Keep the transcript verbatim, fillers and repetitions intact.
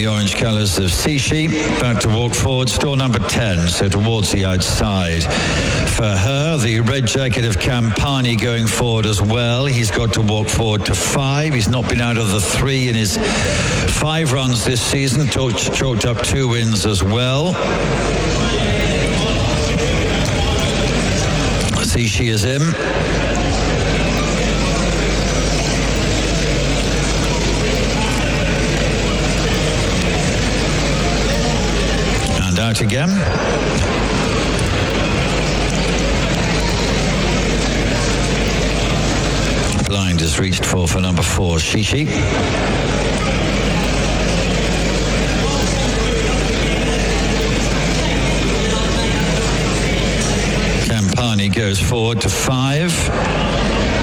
orange colours of Sishi. About to walk forward, store number ten, so towards the outside. For her, the red jacket of Campani going forward as well. He's got to walk forward to five. He's not been out of the three in his five runs this season. Chalked, chalked up two wins as well. Sishi is in. And out again. Blind is reached for for number four, Sishi. Campani goes forward to five.